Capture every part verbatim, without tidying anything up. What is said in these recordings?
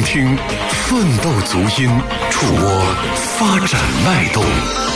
听奋斗足音，触摸发展脉动。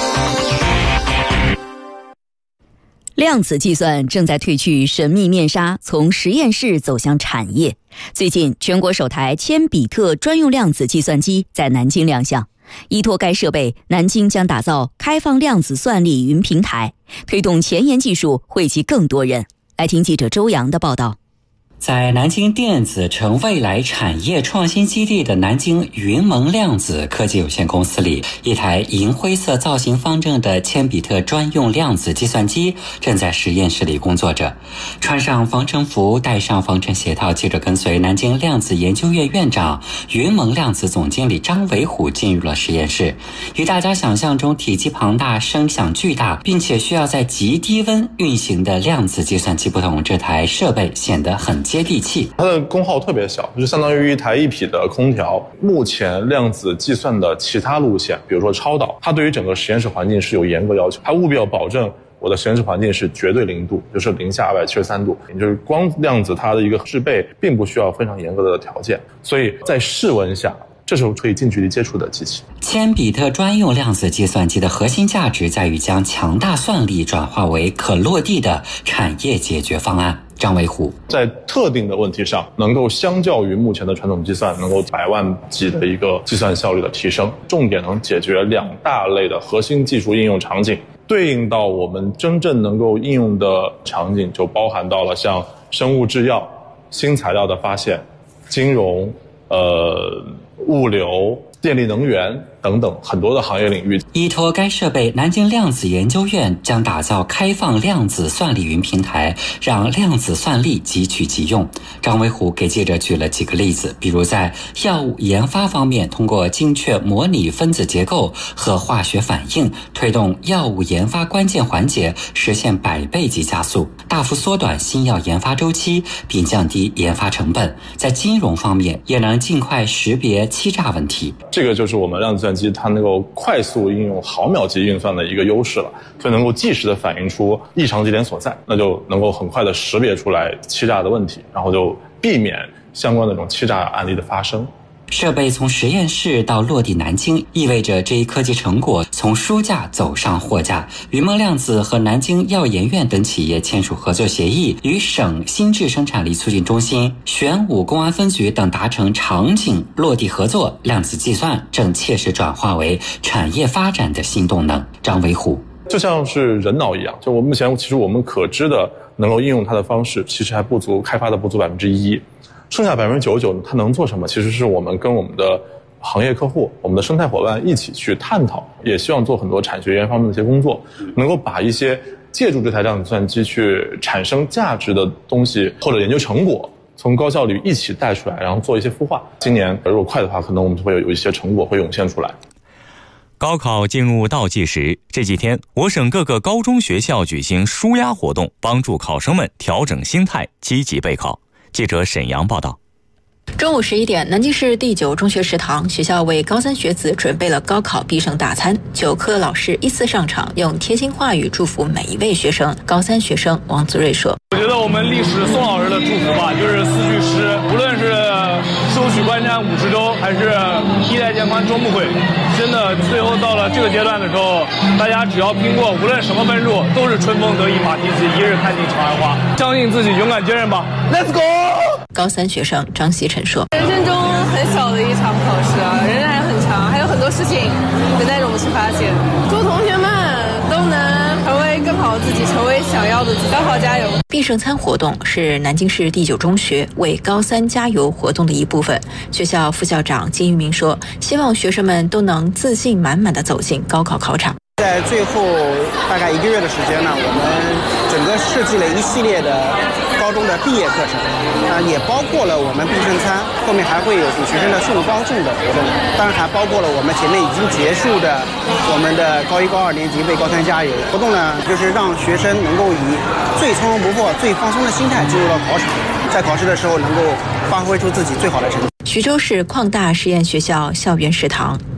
量子计算正在褪去神秘面纱，从实验室走向产业。最近，全国首台千比特专用量子计算机在南京亮相。依托该设备，南京将打造开放量子算力云平台，推动前沿技术惠及更多人。来听记者周洋的报道。 在南京电子城未来产业创新基地的南京云盟量子科技有限公司里，一台银灰色造型方正的千比特专用量子计算机正在实验室里工作着。穿上防尘服，戴上防尘鞋套，记者跟随南京量子研究院院长、云盟量子总经理张维虎进入了实验室。与大家想象中体积庞大、声响巨大，并且需要在极低温运行的量子计算机不同，这台设备显得很接地气。 它的功耗特别小，就相当于一台一匹的空调。目前量子计算的其他路线，比如说超导，它对于整个实验室环境是有严格要求，它务必要保证我的实验室环境是绝对零度，就是零下二百七十三度，也就是光量子它的一个制备并不需要非常严格的条件，所以在室温下，这时候可以近距离接触的机器。 千比特专用量子计算机的核心价值在于将强大算力转化为可落地的产业解决方案。张维虎在特定的问题上，能够相较于目前的传统计算，能够百万级的一个计算效率的提升，重点能解决两大类的核心技术应用场景。对应到我们真正能够应用的场景，就包含到了像生物制药、新材料的发现、金融、呃物流、电力能源等等很多的行业领域。 依托该设备，南京量子研究院将打造开放量子算力云平台，让量子算力即取即用。张维虎给记者举了几个例子，比如在药物研发方面，通过精确模拟分子结构和化学反应，推动药物研发关键环节实现百倍级加速，大幅缩短新药研发周期，并降低研发成本。在金融方面，也能尽快识别欺诈问题。 这个就是我们量子计算机它能够快速应用毫秒级运算的一个优势了，就能够即时的反映出异常节点所在，那就能够很快的识别出来欺诈的问题，然后就避免相关的这种欺诈案例的发生。 设备从实验室到落地南京，意味着这一科技成果从书架走上货架。云盟量子和南京药研院等企业签署合作协议，与省心智生产力促进中心、玄武公安分局等达成场景落地合作，量子计算正切实转化为产业发展的新动能。张维虎就像是人脑一样，就我目前其实我们可知的能够应用它的方式，其实还不足，开发的不足百分之一。剩下百分之九十九，它能做什么？其实是我们跟我们的行业客户、我们的生态伙伴一起去探讨，也希望做很多产学研方面的一些工作，能够把一些借助这台量子计算机去产生价值的东西或者研究成果，从高校里一起带出来，然后做一些孵化。今年如果快的话，可能我们就会有一些成果会涌现出来。 高考进入倒计时，这几天我省各个高中学校举行舒压活动，帮助考生们调整心态，积极备考。记者沈阳报道。 中午十一点，南京市第九中学食堂，学校为高三学子准备了高考必胜大餐。九科老师依次上场，用贴心话语祝福每一位学生。高三学生王子睿说：“ 我觉得我们历史宋老师的祝福吧，就是四句诗，无论是收取关山五十州，还是衣带渐宽终不悔。真的，最后到了这个阶段的时候，大家只要拼过，无论什么分数，都是春风得意马蹄疾，一日看尽长安花。相信自己，勇敢坚韧吧 ，Let's go！” 高三学生张希晨说：“ 人生中很小的一场考试啊，仍然很长，还有很多事情等待着我们去发现。祝同学们都能成为更好的自己，成为想要的自己。高考加油！” 必胜餐活动是南京市第九中学为高三加油活动的一部分。学校副校长金玉明说：“希望学生们都能自信满满地走进高考考场。” 在最后大概一个月的时间呢，我们整个设计了一系列的高中的毕业课程，啊，也包括了我们必胜餐，后面还会有给学生的送高证的活动，当然还包括了我们前面已经结束的我们的高一高二年级为高三加油活动呢，就是让学生能够以最从容不迫、最放松的心态进入到考场，在考试的时候能够发挥出自己最好的成绩。 徐州市矿大实验学校校园食堂，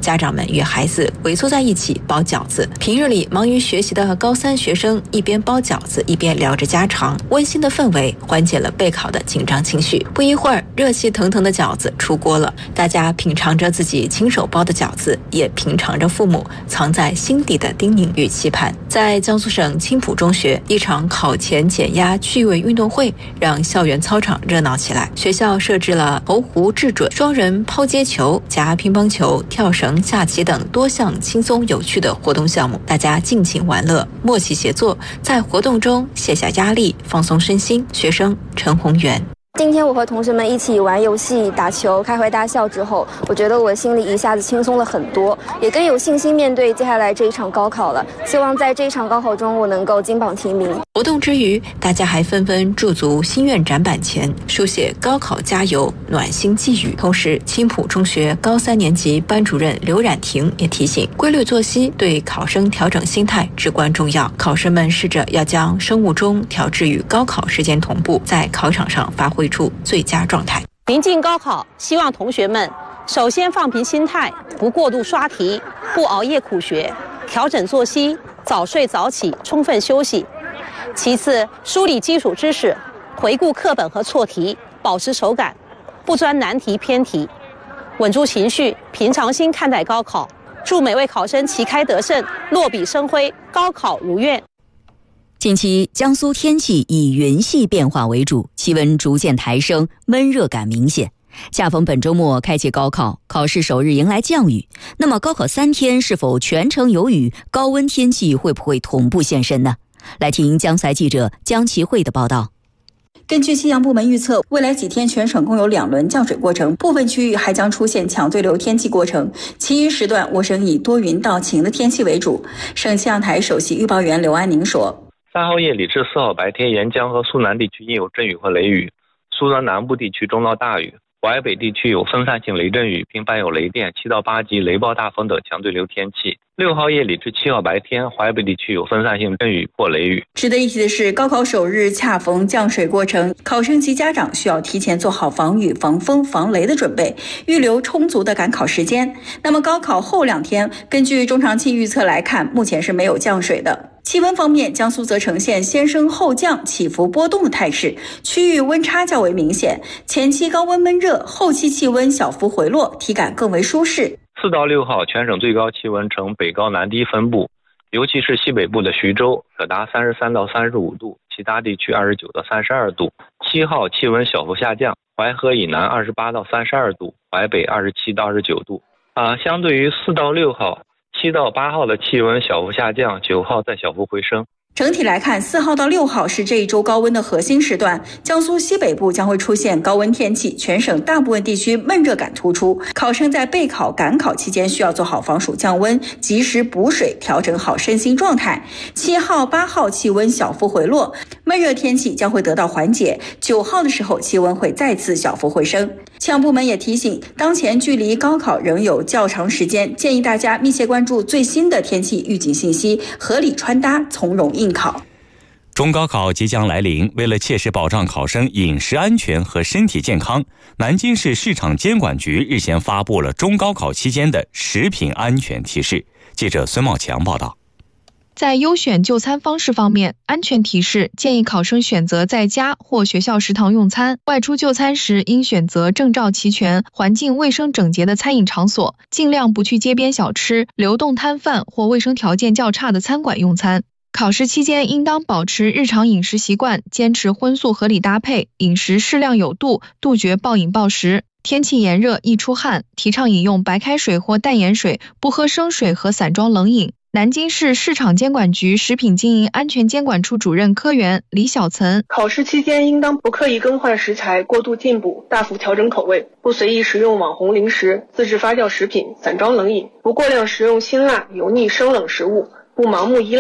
家长们与孩子围坐在一起包饺子。平日里忙于学习的高三学生一边包饺子一边聊着家常，温馨的氛围缓解了备考的紧张情绪。不一会儿，热气腾腾的饺子出锅了，大家品尝着自己亲手包的饺子，也品尝着父母藏在心底的叮咛与期盼。在江苏省青浦中学，一场考前减压趣味运动会让校园操场热闹起来。学校设置了投壶制准、双人抛接球、夹乒乓球、跳绳、下棋等多项轻松有趣的活动项目，大家尽情玩乐，默契协作，在活动中卸下压力，放松身心。学生陈宏源。 今天我和同学们一起玩游戏、打球、开怀大笑之后，我觉得我心里一下子轻松了很多，也更有信心面对接下来这一场高考了。希望在这一场高考中，我能够金榜题名。 活动之余，大家还纷纷驻足心愿展板前，书写高考加油暖心寄语。同时，青浦中学高三年级班主任刘冉婷也提醒，规律作息对考生调整心态至关重要。考生们试着要将生物钟调至与高考时间同步，在考场上发挥出最佳状态。 临近高考，希望同学们首先放平心态，不过度刷题，不熬夜苦学，调整作息，早睡早起，充分休息。其次，梳理基础知识，回顾课本和错题，保持手感，不钻难题偏题，稳住情绪，平常心看待高考。祝每位考生旗开得胜，落笔生辉，高考如愿。 近期江苏天气以云系变化为主，气温逐渐抬升，闷热感明显。恰逢本周末开启高考，考试首日迎来降雨，那么高考三天是否全程有雨？高温天气会不会同步现身呢？来听江台记者江其慧的报道。 根据气象部门预测，未来几天全省共有两轮降水过程，部分区域还将出现强对流天气过程，其余时段我省以多云到晴的天气为主。省气象台首席预报员刘安宁说， 三号夜里至四号白天，沿江和苏南地区应有阵雨和雷雨，苏南南部地区中到大雨，淮北地区有分散性雷阵雨，并伴有雷电、七到八级雷暴大风等强对流天气。六号夜里至七号白天，淮北地区有分散性阵雨或雷雨。 值得一提的是，高考首日恰逢降水过程，考生及家长需要提前做好防雨、防风、防雷的准备，预留充足的赶考时间。那么高考后两天，根据中长期预测来看，目前是没有降水的。气温方面，江苏则呈现先升后降、起伏波动的态势，区域温差较为明显，前期高温闷热，后期气温小幅回落，体感更为舒适。 四到六号全省最高气温呈北高南低分布，尤其是西北部的徐州可达三十三到三十五度，其他地区二十九到三十二度。七号气温小幅下降，淮河以南二十八到三十二度，淮北二十七到二十九度。啊，相对于四到六号、七到八号的气温小幅下降，九号再小幅回升。 整体来看，四号到六号是这一周高温的核心时段，江苏西北部将会出现高温天气，全省大部分地区闷热感突出。考生在备考、赶考期间需要做好防暑降温，及时补水，调整好身心状态。七号、八号气温小幅回落，闷热天气将会得到缓解。九号的时候，气温会再次小幅回升。气象部门也提醒，当前距离高考仍有较长时间，建议大家密切关注最新的天气预警信息，合理穿搭，从容应考。 中高考即将来临，为了切实保障考生饮食安全和身体健康，南京市市场监管局日前发布了中高考期间的食品安全提示。记者孙茂强报道。 在优选就餐方式方面，安全提示建议考生选择在家或学校食堂用餐，外出就餐时应选择证照齐全、环境卫生整洁的餐饮场所，尽量不去街边小吃、流动摊贩或卫生条件较差的餐馆用餐。考试期间应当保持日常饮食习惯，坚持荤素合理搭配，饮食适量有度，杜绝暴饮暴食。天气炎热易出汗，提倡饮用白开水或淡盐水，不喝生水和散装冷饮。南京市市场监管局食品经营安全监管处主任科员李小岑， 考试期间应当不刻意更换食材，过度进补，大幅调整口味，不随意食用网红零食、自制发酵食品、散装冷饮，不过量食用辛辣、油腻、生冷食物，不盲目依赖，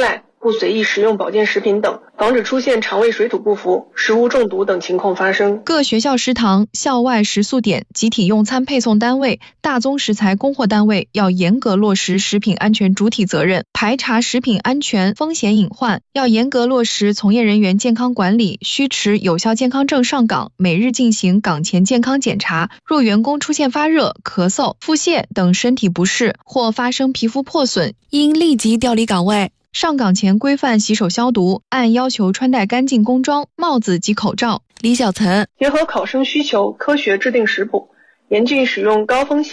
不随意食用保健食品等，防止出现肠胃水土不服、食物中毒等情况发生。 各学校食堂、校外食宿点、集体用餐配送单位、大宗食材供货单位要严格落实食品安全主体责任，排查食品安全风险隐患，要严格落实从业人员健康管理，需持有效健康证上岗，每日进行岗前健康检查。若员工出现发热、咳嗽、腹泻等身体不适或发生皮肤破损，应立即调离岗位。上岗前规范洗手消毒，按要求穿戴干净工装、帽子及口罩。李小岑结合考生需求，科学制定食谱，严禁使用高风险